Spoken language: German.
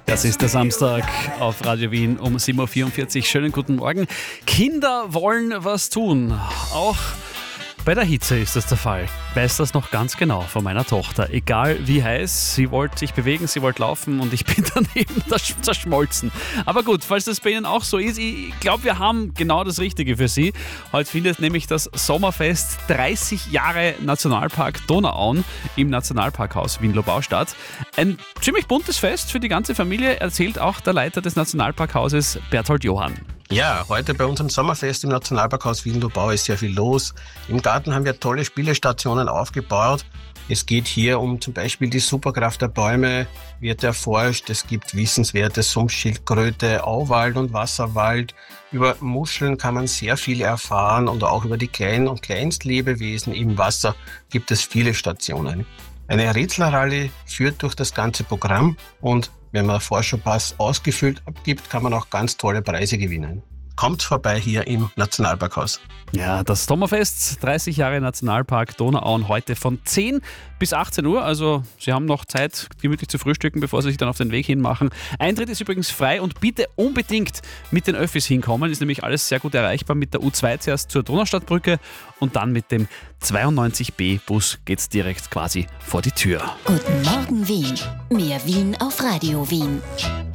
Das ist der Samstag auf Radio Wien um 7.44 Uhr. Schönen guten Morgen. Kinder wollen was tun. Auch bei der Hitze ist das der Fall. Ich weiß das noch ganz genau von meiner Tochter. Egal wie heiß, sie wollte sich bewegen, sie wollte laufen und ich bin daneben zerschmolzen. Aber gut, falls das bei Ihnen auch so ist, ich glaube, wir haben genau das Richtige für Sie. Heute findet nämlich das Sommerfest 30 Jahre Nationalpark Donauauen im Nationalparkhaus Wien-Lobau statt. Ein ziemlich buntes Fest für die ganze Familie, erzählt auch der Leiter des Nationalparkhauses Berthold Johann. Ja, heute bei unserem Sommerfest im Nationalparkhaus Wien-Lobau ist sehr viel los. Im Garten haben wir tolle Spielestationen aufgebaut. Es geht hier um zum Beispiel die Superkraft der Bäume, wird erforscht. Es gibt Wissenswertes Sumpfschildkröte, Auwald und Wasserwald. Über Muscheln kann man sehr viel erfahren und auch über die kleinen und Kleinstlebewesen im Wasser gibt es viele Stationen. Eine Rätselrallye führt durch das ganze Programm und wenn man Forscherpass ausgefüllt abgibt, kann man auch ganz tolle Preise gewinnen. Kommt vorbei hier im Nationalparkhaus. Ja, das Sommerfest, 30 Jahre Nationalpark Donauauen, heute von 10 bis 18 Uhr. Also Sie haben noch Zeit, gemütlich zu frühstücken, bevor Sie sich dann auf den Weg hinmachen. Eintritt ist übrigens frei und bitte unbedingt mit den Öffis hinkommen. Ist nämlich alles sehr gut erreichbar. Mit der U2 zuerst zur Donaustadtbrücke und dann mit dem 92B-Bus geht's direkt quasi vor die Tür. Guten Morgen Wien. Mehr Wien auf Radio Wien.